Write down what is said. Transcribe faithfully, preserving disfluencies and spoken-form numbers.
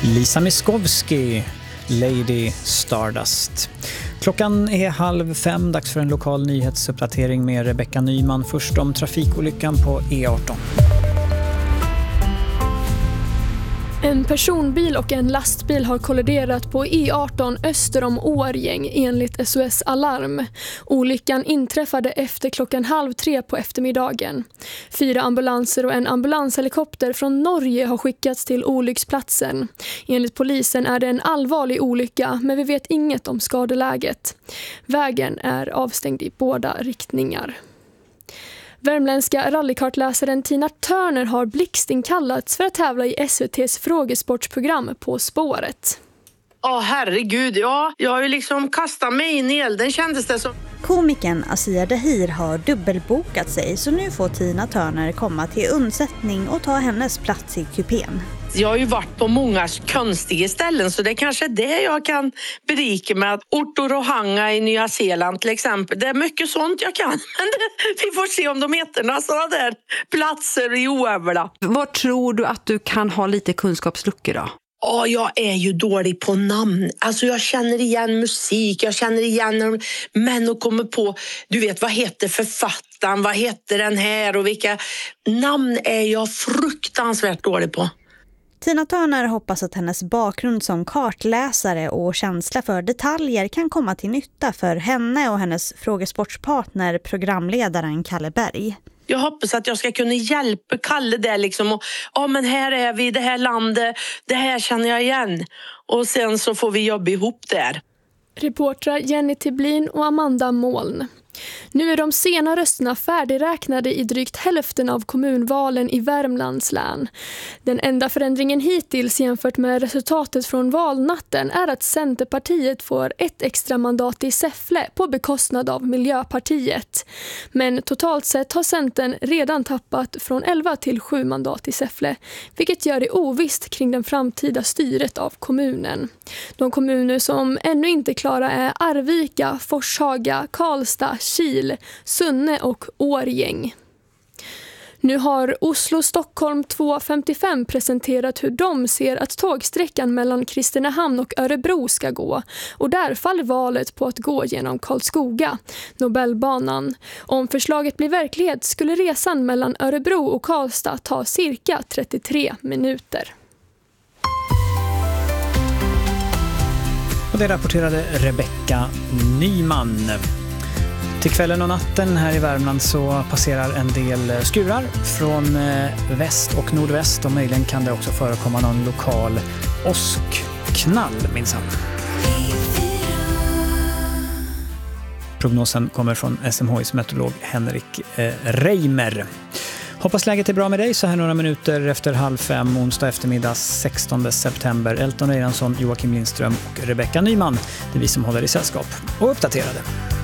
Lisa Miskovsky, Lady Stardust. Klockan är halv fem, dags för en lokal nyhetsuppdatering med Rebecka Nyman. Först om trafikolyckan på E arton. En personbil och en lastbil har kolliderat på E arton öster om Årjäng enligt S O S Alarm. Olyckan inträffade efter klockan halv tre på eftermiddagen. Fyra ambulanser och en ambulanshelikopter från Norge har skickats till olycksplatsen. Enligt polisen är det en allvarlig olycka, men vi vet inget om skadeläget. Vägen är avstängd i båda riktningar. Värmländska rallykartläsaren Tina Turner har blixtinkallats för att tävla i S V T:s frågesportsprogram På spåret. Ja, oh, herregud, ja. Jag har ju liksom kastat mig in i elden, kändes det som. Komikern Asia Dahir har dubbelbokat sig, så nu får Tina Turner komma till undsättning och ta hennes plats i kupén. Jag har ju varit på många konstiga ställen, så det är kanske det jag kan berika med. Otorohanga i Nya Zeeland till exempel. Det är mycket sånt jag kan. Men det, vi får se om de heter några sådana där platser i oävla. Vad tror du att du kan ha lite kunskapsluckor då? Ja, oh, jag är ju dålig på namn. Alltså jag känner igen musik, jag känner igen män och kommer på, du vet, vad heter författaren, vad heter den här och vilka namn är jag fruktansvärt dålig på. Tina Turner hoppas att hennes bakgrund som kartläsare och känsla för detaljer kan komma till nytta för henne och hennes frågesportspartner, programledaren Kalle Berg. Jag hoppas att jag ska kunna hjälpa Kalle där liksom. Och, ja, men här är vi, det här landet, det här känner jag igen. Och sen så får vi jobba ihop där. Reportrar Jenny Tiblin och Amanda Moln. Nu är de sena rösterna färdigräknade i drygt hälften av kommunvalen i Värmlands län. Den enda förändringen hittills jämfört med resultatet från valnatten är att Centerpartiet får ett extra mandat i Säffle på bekostnad av Miljöpartiet. Men totalt sett har Centern redan tappat från elva till sju mandat i Säffle, vilket gör det ovisst kring den framtida styret av kommunen. De kommuner som ännu inte klara är Arvika, Forshaga, Karlstad, Kil, Sunne och Årjäng. Nu har Oslo-Stockholm tvåhundrafemtiofem presenterat hur de ser att tågsträckan mellan Kristinehamn och Örebro ska gå. Och där faller valet på att gå genom Karlskoga, Nobelbanan. Om förslaget blir verklighet skulle resan mellan Örebro och Karlstad ta cirka trettiotre minuter. Och det rapporterade Rebecka Nyman. Till kvällen och natten här i Värmland så passerar en del skurar från väst och nordväst, och möjligen kan det också förekomma någon lokal åskknall minsann. Prognosen kommer från S M H I:s meteorolog Henrik eh, Reimer. Hoppas läget är bra med dig så här några minuter efter halv fem onsdag eftermiddag sextonde september. Elton Eiransson, Joakim Lindström och Rebecka Nyman. Det är vi som håller i sällskap och uppdaterade.